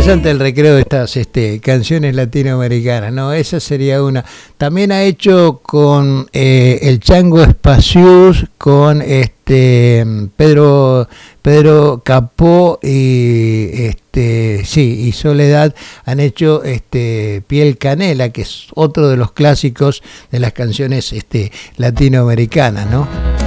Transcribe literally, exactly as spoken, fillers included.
interesante el recreo de estas este, canciones latinoamericanas, ¿no? Esa sería una. También ha hecho con eh, el Chango Espacius, con este Pedro Pedro Capó y este sí y Soledad han hecho este Piel Canela, que es otro de los clásicos de las canciones este latinoamericanas, ¿no?